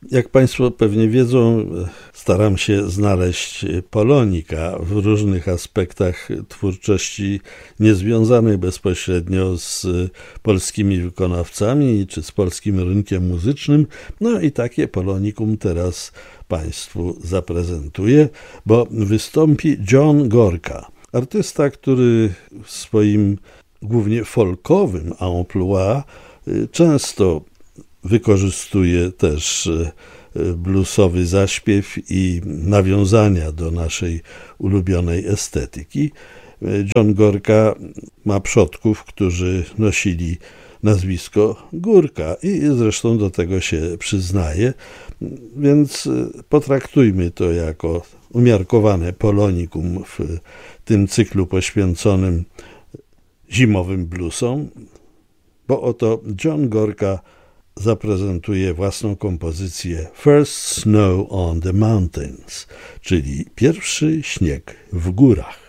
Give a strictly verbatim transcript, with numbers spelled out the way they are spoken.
Jak Państwo pewnie wiedzą, staram się znaleźć Polonika w różnych aspektach twórczości niezwiązanej bezpośrednio z polskimi wykonawcami czy z polskim rynkiem muzycznym. No i takie Polonikum teraz Państwu zaprezentuję, bo wystąpi John Gorka, artysta, który w swoim głównie folkowym amplua często wykorzystuje też bluesowy zaśpiew i nawiązania do naszej ulubionej estetyki. John Gorka ma przodków, którzy nosili nazwisko Górka i zresztą do tego się przyznaje, więc potraktujmy to jako umiarkowane polonikum w tym cyklu poświęconym zimowym bluesom, bo oto John Gorka zaprezentuje własną kompozycję First Snow on the Mountains, czyli pierwszy śnieg w górach.